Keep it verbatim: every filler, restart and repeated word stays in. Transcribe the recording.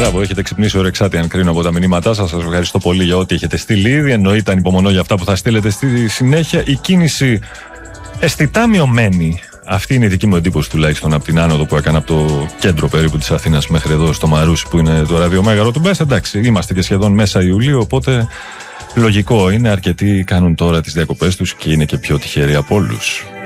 Μπράβο, έχετε ξυπνήσει ωρεξάτη αν κρίνω από τα μηνύματά σας. Σας ευχαριστώ πολύ για ό,τι έχετε στείλει ήδη. Εννοείται ανυπομονώ για αυτά που θα στείλετε στη συνέχεια. Η κίνηση αισθητά μειωμένη. Αυτή είναι η δική μου εντύπωση τουλάχιστον από την άνοδο που έκανα από το κέντρο περίπου της Αθήνας μέχρι εδώ στο Μαρούσι που είναι το ραδιομέγαρο του Μπες. Εντάξει, είμαστε και σχεδόν μέσα Ιουλίου, οπότε λογικό είναι. Αρκετοί κάνουν τώρα τις διακοπές τους και είναι και πιο τυχεροί από όλους.